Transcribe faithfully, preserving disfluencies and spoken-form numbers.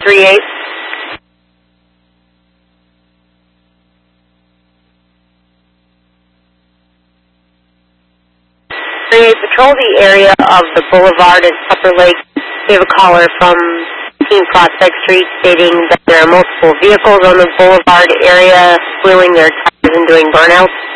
three eight. three eight, patrol the area of the boulevard at Upper Lake. We have a caller from Team Prospect Street stating that there are multiple vehicles on the boulevard area wheeling their tires and doing burnouts.